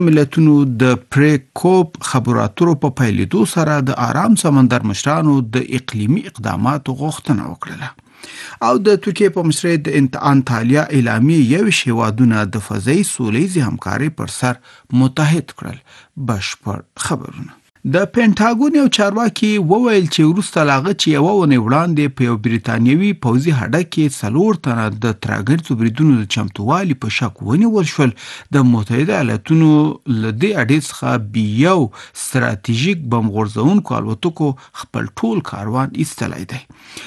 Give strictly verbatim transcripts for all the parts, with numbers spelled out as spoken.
ملتونو د پریکوپ خبرو اترو په پیلېدو سره د آرام سمندر مشرانو د اقلیمي اقداماتو غوښتنه وکړه او د ترکیې په مشرۍ د انطالیا اعلامیې یویشت هیوادونه د فضایي سولیزې همکارۍ پر سر متحد کړل. بشپړ خبرونه. د پینټاګون یو چارواکي وویل چې وروسته له هغه چې یوه اونۍ وړاندې په یو بریتانیوي پوځي هډه کې څلور تنه د ترهګریزو بریدونو د چمتووالي په شک ونیول شول، د متحده ایالتونو له دې اډې څخه بي یو ستراتیژیک بم غورځوونکو الوتکو خپل ټول کاروان ایستلی دی.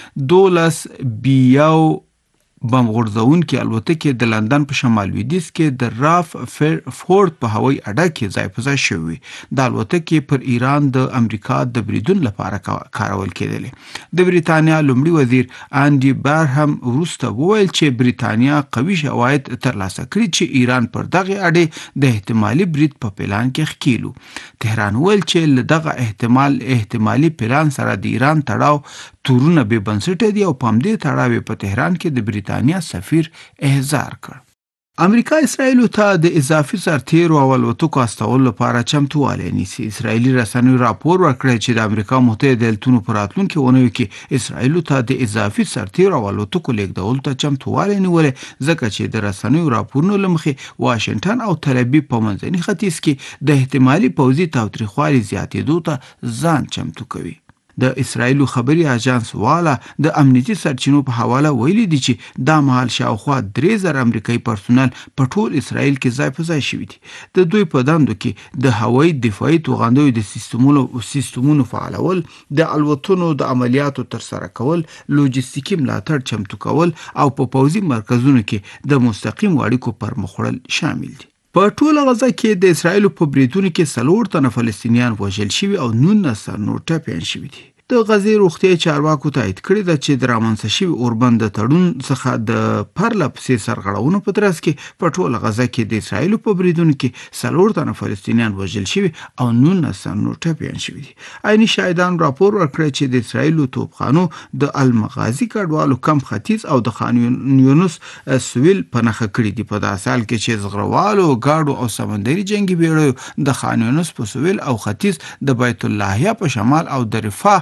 دولس بي یو بم غورځوونکي الوتکې د لندن په شمال لویدیځ کې د راف فورد په هوایي اډه کې ځای په ځای شوي. د الوتکې پر ایران د امریکا د بریدون لپاره کارول کېدلې. د بریتانیا لومړي وزیر انډي بارهم وروسته وویل چې بریتانیا قوي شواهد ترلاسه کړي چې ایران پر دغه اډې د احتمالي برید په پلان کې ښکېلو. تهران وویل چې له دغه احتمال احتمالي پلان سره د ایران تړاو تورونه بې بنسټه دي او په همدې تړاو په تهران کې د بریتانیا سفیر احضار کړ. امریکا اسرائیلو ته د اضافي سرتیرو او الوتکو استولو لپاره چمتووالی نیسي. اسرائیلي رسنیو راپور ورکړی چې د امریکا متحده ایالتونو په راتلونکو اونیو کې اسرائیلو ته د اضافي سرتیرو او الوتکو لیږدولو ته چمتووالی نیولی، ځکه چې د رسنیو راپورونو له مخې واشنګټن او تل ابیب په منځني ختیځ کې د احتمالي پوځي تاوتریخوالي زیاتېدو ته ځان چمتو کوي. د اسرائیلو خبري اژانس والا د امنیتي سرچینو په حواله ویلي دي چې دا مهال شاوخوا درې زره امریکایي پرسونل په ټول اسرائیل کې ځای په ځای شوي دي. د دوی په دندو کې د هوایي دفاعي توغندیو د سیستمونو سیستمونو فعالول، د الوتنو د عملیاتو ترسره کول، لوجستیکي ملاتړ چمتو کول او په پوځي مرکزونو کې د مستقیم اړیکو پرمخ وړل شامل دي. په ټوله غزه کې د اسرائیلو په بریدونو کې څلور تنه فلسطینیان وژل شوي او نولس نور ټپیان شوي دي. د غزې روغتیايي چارواکو تایید کړی ده چې د رامنځته شوي اوربند د تړون څخه د پرله پسې سرغړونو په ترڅ کې په ټوله غزه کې د اسرائیلو په بریدونو کې څلور تنه فلسطینیان وژل شوي او نولس نور ټپیان شوي دي. عیني شاهدان راپور ورکړی چې د اسرائیلو توپخانو د المغازي کډوالو کم ختیځ او د خان یونس سویل په نښه کړي دي. په داسې حال کې چې زغروالو، ګاډو او سمندري جنګي بیړیو د خان یونس په سویل او ختیځ د بیت اللهیه په شمال او د رفاه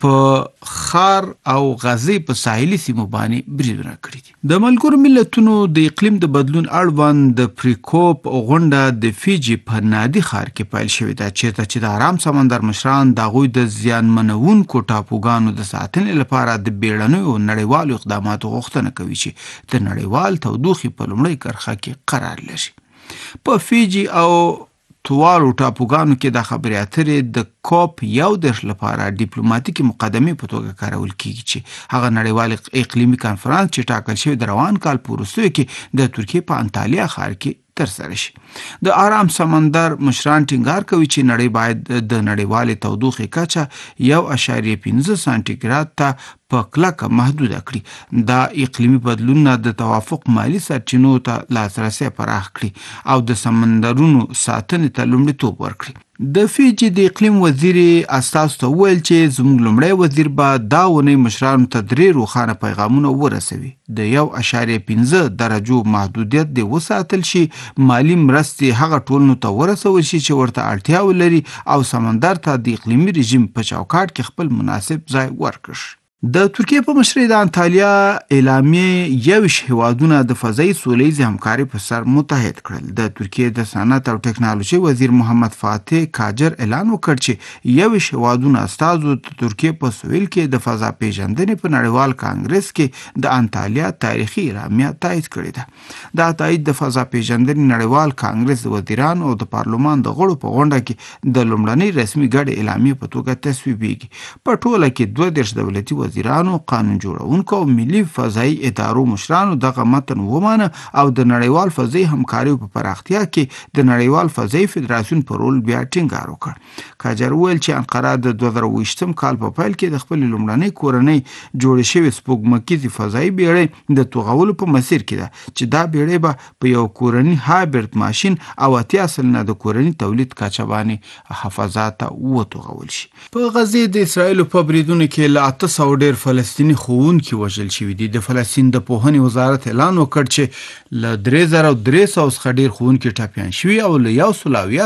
په خار او غزې په ساحلي سیمو باندې بریدونه کړي دي. د ملګرو ملتونو د اقلیم د بدلون اړوند د پریکوپ غونډه د فیجی په نادي ښار کې پیل شوې ده، چیرته چې د آرام سمندر مشران د هغوی د زیانمنونکو ټاپوګانو د ساتنې لپاره د بیړنیو نړیوالو اقداماتو غوښتنه کوي چې د نړیوال تودوخې په لومړۍ کرښه کې قرار لري. په فیجی او توالو ټاپوګانو کې د خبرې اترې د کوپ یو دېرش لپاره ډیپلوماټیکي مقدمې په توګه کارول کیږي چې هغه نړیوال اقلیمي کنفرانس چې ټاکل شوی د روان کال په وروستیو کې د ترکیې په انطالیا ښار کې ترسره شي. د آرام سمندر مشران ټینګار کوي چې نړۍ باید د نړیوالې تودوخې کچه یو اعشاریه پنځه سانتي ګراد ته په کلکه محدوده کړي. دا اقلیمي بدلونونه د توافق مالي سرچینو ته لاسرسی پراخ کړي او د سمندرونو ساتنې ته لومړیتوب ورکړي. د فیجی د اقلیم وزیر استاسو ته وویل چې زموږ لومړی وزیر به دا ونې مشرانو ته درې روښانه پیغامونه ورسوي. د یو اعشاریه پنځه درجو محدودیت دې وساتل شي، مالی مرستې هغه ټولنو ته ورسول شي چې ورته اړتیا ولري او سمندر ته د اقلیمي رژیم په چوکاټ کې خپل مناسب ځای ورکړي. د ترکیې په مشرۍ د انطالیا اعلامیې یویشت هیوادونه د فضایي سولیزې همکارۍ په سر متحد کړل. د ترکیې د صنعت او ټکنالوژۍ وزیر محمد فاتح کاجر اعلان وکړ چې یویشت هیوادونه استازو د ترکیې په سویل کې د فضا پیژندنې په نړیوال کانګرس کې د انطالیا تاریخي اعلامیه تایید کړې ده. دا تایید د فضا پیژندنې نړیوال کانګرس د وزیرانو او د پارلمان د غړو په غونډه کې د لومړنۍ رسمي ګډې اعلامیې په توګه تصویبیږي. په ټوله کې دوه دېرش دولتي وزیرانو، قانون جوړونکو او ملي فضایي ادارو مشرانو دغه متن ومانه او د نړیوال فضایي همکاریو په پراختیا کې د نړیوال فضایي فدراسیون په رول بیا ټینګار وکړ. کاجر وویل چې انقره د دوه زره اوویشتم کال په پیل کې د خپل لومړنۍ کورنۍ جوړې شوې سپوږمکیزې فضایي بیړۍ د توغولو په مسیر کې ده چې دا بیړۍ به په یو کورني هایبرد ماشین او اتیا سلنه د کورني تولید کچه باندې حفاظات وتوغول شي. په غزې د اسرائیلو په بریدونو کې له اته سوه ډېر فلسطیني ښوونکي وژل شوي دي. د فلسطین د پوهنې وزارت اعلان وکړ چې له درې زره درې سوه څخه ډېر ښوونکي ټپیان شوي او له یو سل او اویا